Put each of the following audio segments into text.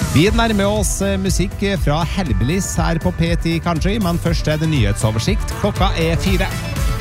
Vi nærmer oss musikk fra Hellbillies her på P10 Country, men først det nyhetsoversikt. Klokka 4.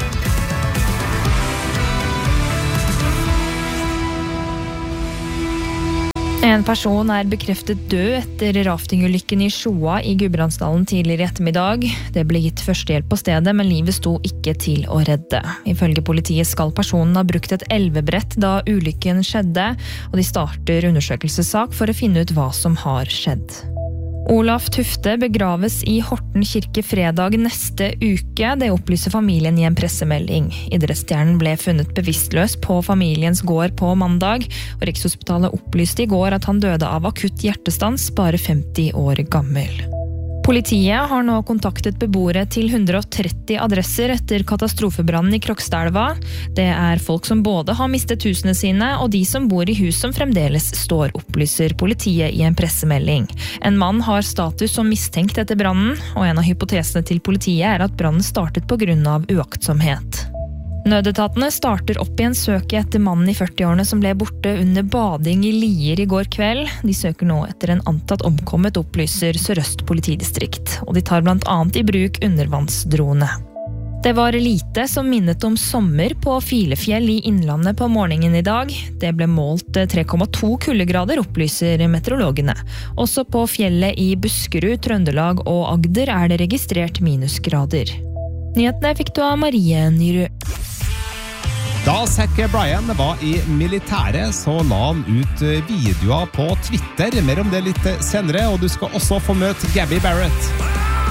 En person bekreftet død etter raftingulykken i Sjoa i Gudbrandsdalen tidligere i ettermiddag. Det ble gitt førstehjelp på stedet, men livet sto ikke til å redde. Ifølge politiet skal personen ha brukt et elvebrett da ulykken skjedde, og de starter undersøkelsessak for å finne ut hva som har skjedd. Olaf Tufte begraves i Horten kirke fredag neste uke. Det opplyser familien i en pressemelding. Idrettsstjernen ble funnet bevisstløs på familiens gård på mandag, og Rikshospitalet opplyste i går at han døde av akutt hjertestans, bare 50 år gammel. Politiet har nå kontaktet beboere til 130 adresser etter katastrofebrannen i Krokstadelva. Det folk som både har mistet husene sine, og de som bor i hus som fremdeles står, opplyser politiet i en pressemelding. En mann har status som mistenkt etter brannen, og en av hypotesene til politiet at brannen startet på grunn av uaktsomhet. Nødetatene starter opp igjen søket etter mannen i 40-årene som ble borte under bading i Lier i går kveld. De søker nå etter en antatt omkommet, opplyser Sør-Øst politidistrikt, og de tar blant annet i bruk undervannsdrone. Det var lite som minnet om sommer på Filefjell i Innlandet på morgenen i dag. Det ble målt 3,2 kuldegrader, opplyser meteorologene. Også på fjellet i Buskerud, Trøndelag og Agder det registrert minusgrader. Nyhetene fikk du av Marie Nyrø. Da Zac Bryan var i militæret, så la han ut videoer på Twitter. Mer om det litt senere, og du skal også få møte Gabby Barrett.